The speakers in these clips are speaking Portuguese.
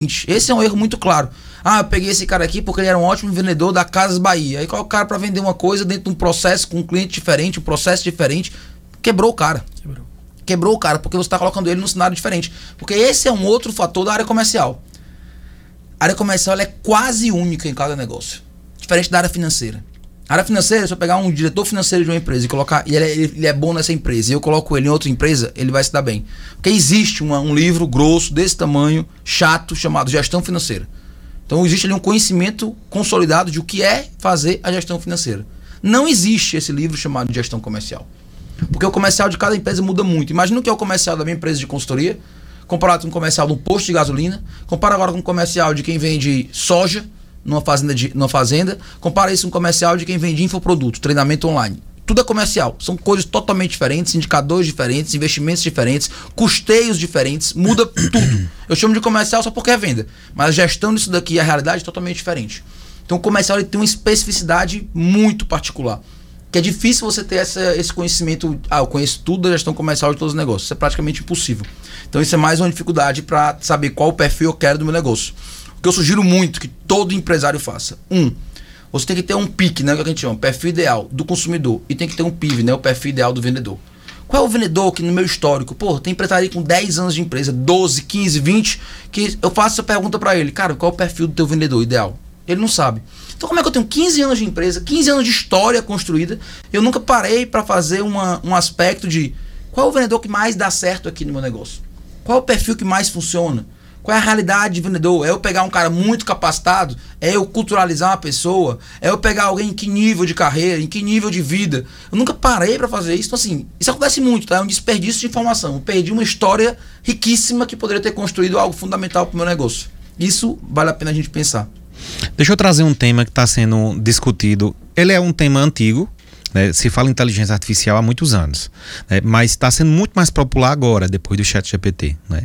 Esse é um erro muito claro. Eu peguei esse cara aqui porque ele era um ótimo vendedor da Casas Bahia. Aí coloca o cara para vender uma coisa dentro de um processo com um cliente diferente, um processo diferente. Quebrou o cara. Quebrou o cara porque você está colocando ele num cenário diferente. Porque esse é um outro fator da área comercial. A área comercial ela é quase única em cada negócio. Diferente da área financeira. A área financeira, se eu pegar um diretor financeiro de uma empresa e colocar, e ele é bom nessa empresa, e eu coloco ele em outra empresa, ele vai se dar bem. Porque existe um livro grosso, desse tamanho, chato, chamado Gestão Financeira. Então existe ali um conhecimento consolidado de o que é fazer a gestão financeira. Não existe esse livro chamado Gestão Comercial. Porque o comercial de cada empresa muda muito. Imagina o que é o comercial da minha empresa de consultoria, comparado com o comercial de um posto de gasolina, compara agora com o comercial de quem vende soja, numa fazenda, compara isso com um comercial de quem vende infoproduto, treinamento online. Tudo é comercial, são coisas totalmente diferentes, indicadores diferentes, investimentos diferentes, custeios diferentes, muda tudo. Eu chamo de comercial só porque é venda, mas a gestão disso daqui, a realidade é totalmente diferente. Então o comercial ele tem uma especificidade muito particular, que é difícil você ter esse conhecimento, eu conheço tudo da gestão comercial de todos os negócios, isso é praticamente impossível. Então isso é mais uma dificuldade para saber qual o perfil eu quero do meu negócio. O que eu sugiro muito que todo empresário faça. Você tem que ter um PIC, né, que a gente chama, perfil ideal do consumidor, e tem que ter um PIV, né, o perfil ideal do vendedor. Qual é o vendedor que no meu histórico, tem empresário com 10 anos de empresa, 12, 15, 20, que eu faço essa pergunta para ele, cara, qual é o perfil do teu vendedor ideal? Ele não sabe. Então como é que eu tenho 15 anos de empresa, 15 anos de história construída, eu nunca parei para fazer um aspecto de qual é o vendedor que mais dá certo aqui no meu negócio? Qual é o perfil que mais funciona? Qual é a realidade de vendedor? É eu pegar um cara muito capacitado? É eu culturalizar uma pessoa? É eu pegar alguém em que nível de carreira? Em que nível de vida? Eu nunca parei para fazer isso. Então assim, isso acontece muito, tá? É um desperdício de informação. Eu perdi uma história riquíssima que poderia ter construído algo fundamental para o meu negócio. Isso vale a pena a gente pensar. Deixa eu trazer um tema que está sendo discutido. Ele é um tema antigo, né? Se fala em inteligência artificial há muitos anos, né? Mas está sendo muito mais popular agora, depois do ChatGPT, né?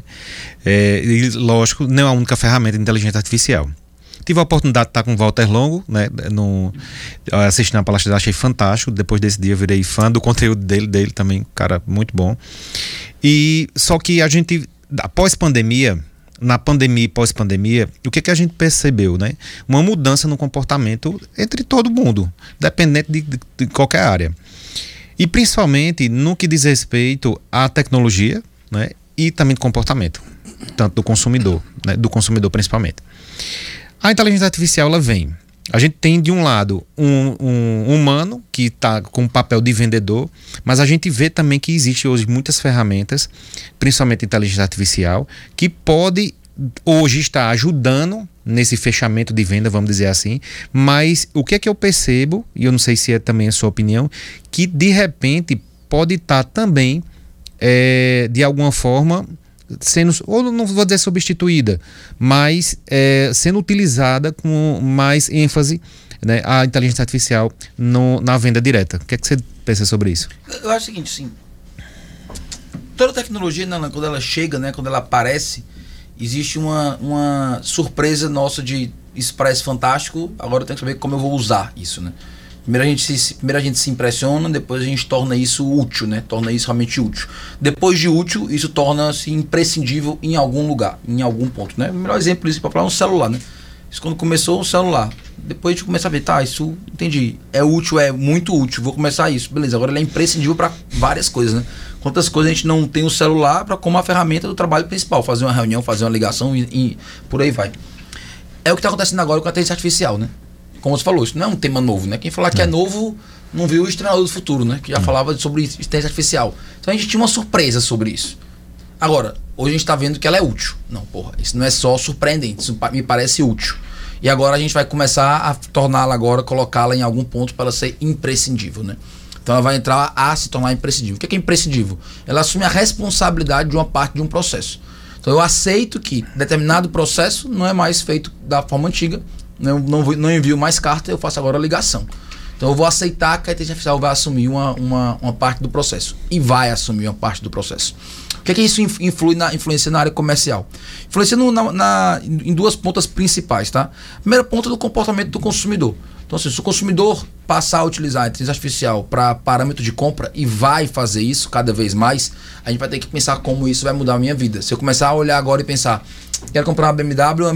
E lógico, não é a única ferramenta de inteligência artificial. Tive a oportunidade de estar com o Walter Longo, né, assistindo a palestra dele, achei fantástico. Depois desse dia eu virei fã do conteúdo dele também, cara, muito bom. E só que a gente, após pandemia, na pandemia e pós-pandemia, o que a gente percebeu, né? Uma mudança no comportamento entre todo mundo, dependente de qualquer área. E principalmente no que diz respeito à tecnologia, né? E também do comportamento, tanto do consumidor, né? Do consumidor principalmente. A inteligência artificial, ela vem. A gente tem, de um lado, um humano que está com o papel de vendedor, mas a gente vê também que existe hoje muitas ferramentas, principalmente inteligência artificial, que pode hoje estar ajudando nesse fechamento de venda, vamos dizer assim, mas o que é que eu percebo, e eu não sei se é também a sua opinião, que de repente pode estar também, de alguma forma, sendo, ou não vou dizer substituída, mas sendo utilizada com mais ênfase, né, a inteligência artificial na venda direta. O que é que você pensa sobre isso? Eu acho o seguinte, sim. Toda tecnologia, quando ela chega, né, quando ela aparece, existe uma surpresa nossa de isso parece fantástico, agora eu tenho que saber como eu vou usar isso, né? Primeiro a gente se impressiona, depois a gente torna isso útil, né? Torna isso realmente útil. Depois de útil, isso torna-se imprescindível em algum lugar, em algum ponto, né? O melhor exemplo disso para falar é um celular, né? Isso quando começou o celular. Depois a gente começa a ver, isso, entendi, é útil, é muito útil, vou começar isso. Beleza, agora ele é imprescindível para várias coisas, né? Quantas coisas a gente não tem o celular para como a ferramenta do trabalho principal, fazer uma reunião, fazer uma ligação e por aí vai. É o que está acontecendo agora com a inteligência artificial, né? Como você falou, isso não é um tema novo, né? Quem falar que é novo não viu o Exterminador do Futuro, né? Que já falava sobre inteligência artificial. Então a gente tinha uma surpresa sobre isso. Agora, hoje a gente está vendo que ela é útil. Não, isso não é só surpreendente, isso me parece útil. E agora a gente vai começar a torná-la agora, colocá-la em algum ponto para ela ser imprescindível, né? Então ela vai entrar a se tornar imprescindível. O que é imprescindível? Ela assume a responsabilidade de uma parte de um processo. Então eu aceito que determinado processo não é mais feito da forma antiga, não envio mais carta, eu faço agora a ligação. Então eu vou aceitar que a inteligência artificial vai assumir uma parte do processo. E vai assumir uma parte do processo. O que é que isso influencia na área comercial? Influencia em duas pontas principais, tá? Primeiro ponto é do comportamento do consumidor. Então, assim, se o consumidor passar a utilizar a inteligência artificial para parâmetro de compra e vai fazer isso cada vez mais, a gente vai ter que pensar como isso vai mudar a minha vida. Se eu começar a olhar agora e pensar, quero comprar uma BMW,